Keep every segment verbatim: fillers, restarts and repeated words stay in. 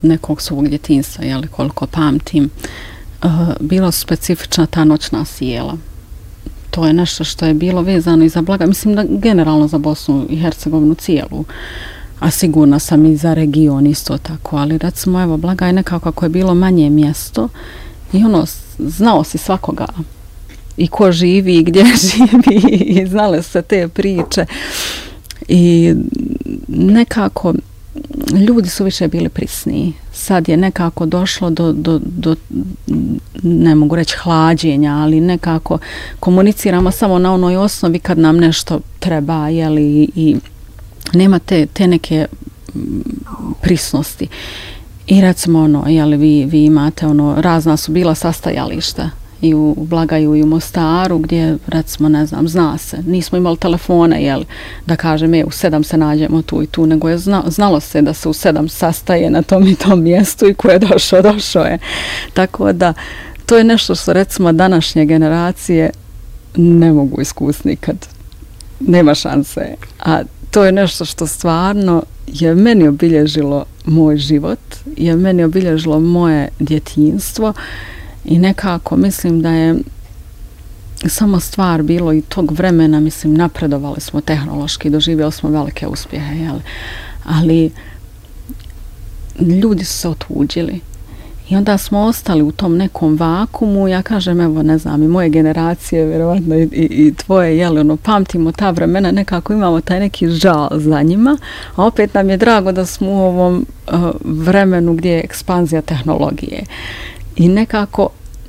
nekog svog djetinjstva, jeli, koliko pamtim, uh, bila su specifična ta noćna sjela. To je nešto što je bilo vezano i za Blaga, mislim da generalno za Bosnu i Hercegovinu cijelu, a sigurna sam i za region isto tako, ali recimo evo Blaga je nekako kako je bilo manje mjesto i ono, znao si svakoga i ko živi i gdje živi i znale se te priče i nekako ljudi su više bili prisniji. Sad je nekako došlo do, do, do ne mogu reći hlađenja, ali nekako komuniciramo samo na onoj osnovi kad nam nešto treba, jeli, i nema te, te neke prisnosti. I recimo ono, jeli, vi, vi imate ono, razna su bila sastajališta i u Blagaju i u Mostaru gdje recimo ne znam, zna se, nismo imali telefone, jel, da kažem e, u sedam se nađemo tu i tu, nego je zna, znalo se da se u sedam sastaje na tom i tom mjestu i ko je došao, došao je. Tako da to je nešto što recimo današnje generacije ne mogu iskusiti nikad. Nema šanse. A to je nešto što stvarno je meni obilježilo moj život, je meni obilježilo moje djetinjstvo. I nekako mislim da je samo stvar bilo i tog vremena, mislim, napredovali smo tehnološki, doživjeli smo velike uspjehe, jel? Ali ljudi su se otuđili i onda smo ostali u tom nekom vakumu. Ja kažem, evo, ne znam, i moje generacije, vjerovatno i, i, i tvoje, jel, ono, pamtimo ta vremena, nekako imamo taj neki žal za njima, a opet nam je drago da smo u ovom uh, vremenu gdje je ekspanzija tehnologije. I nekako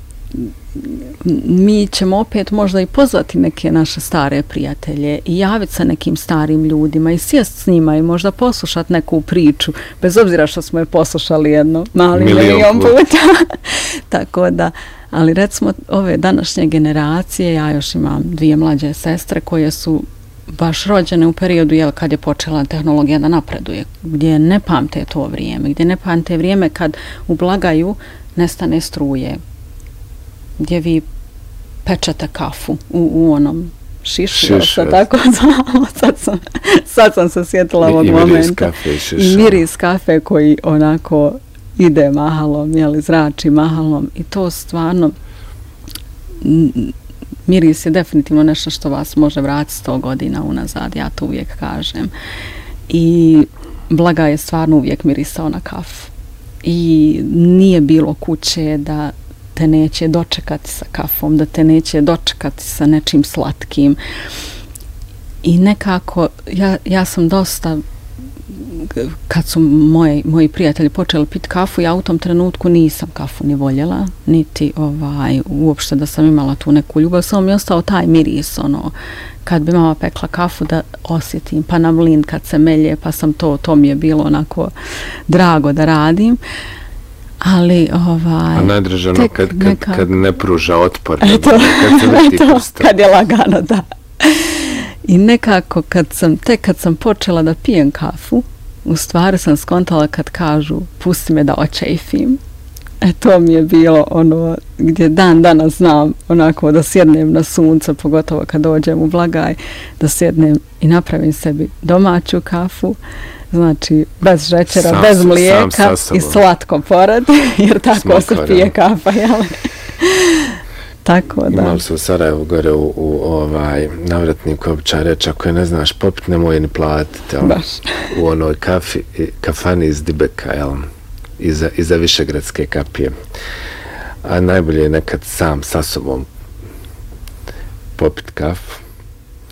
mi ćemo opet možda i pozvati neke naše stare prijatelje i javiti se nekim starim ljudima i sjest s njima i možda poslušati neku priču, bez obzira što smo je poslušali jedno mali milion puta. Tako da, ali recimo ove današnje generacije, ja još imam dvije mlađe sestre koje su baš rođene u periodu, jel, kad je počela tehnologija da napreduje, gdje ne pamte to vrijeme, gdje ne pamte vrijeme kad u Blagaju nestane struje, gdje vi pečete kafu u, u onom šišu, Šiš, se tako zvalo. Sad sam, sad sam se sjetila ovog momenta. I miris kafe i šiša. I miris kafe koji onako ide mahalom, jeli, zrači mahalom i to stvarno miris je definitivno nešto što vas može vratiti sto godina unazad, ja to uvijek kažem. I Blaga je stvarno uvijek mirisao na kafu. I nije bilo kuće da te neće dočekati sa kafom, da te neće dočekati sa nečim slatkim. I nekako, ja, ja sam dosta, kad su moji, moji prijatelji počeli piti kafu, ja u tom trenutku nisam kafu ni voljela, niti ovaj, uopšte da sam imala tu neku ljubav, samo mi je ostao taj miris, ono, kad bi mama pekla kafu da osjetim, pa na mlin kad se melje, pa sam to, to mi je bilo onako drago da radim. Ali ovaj... A najdražano kad, kad, neka... kad ne pruža otpor, eto, kad se vrti eto, prstom. Kad je lagano, da. I nekako kad sam, tek kad sam počela da pijem kafu, u stvari sam skontala kad kažu pusti me da očejfim. E to mi je bilo ono gdje dan danas znam onako da sjednem na sunce, pogotovo kad dođem u Blagaj, da sjednem i napravim sebi domaću kafu, znači bez žećera, sam, bez mlijeka i slatko pored, jer tako Smakar, se pije kafa, jel? Tako da. Imali su u Sarajevu gore u, u ovaj navratniku običaj reći, ako je ne znaš popit, nemoj ni platiti, jel? Baš. U onoj kafi, kafani iz Dibeka, jel? Iza, iza Višegradske kapije. A najbolje je nekad sam sa sobom popit kafu.